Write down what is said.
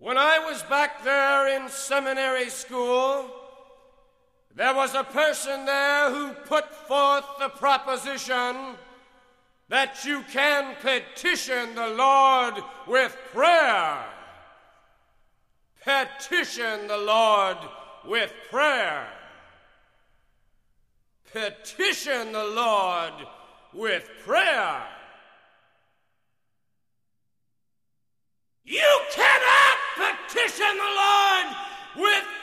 When I was back there in seminary school, there was a person there who put forth the proposition that you can petition the Lord with prayer. Petition the Lord with prayer. Petition the Lord with prayer. You cannot petition the Lord with